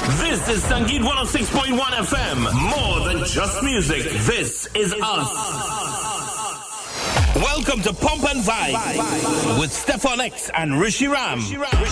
This is Sangeet 106.1 FM. More than just music. This is us. Welcome to Pump and Vibe with Stefan X and Rishi Ram.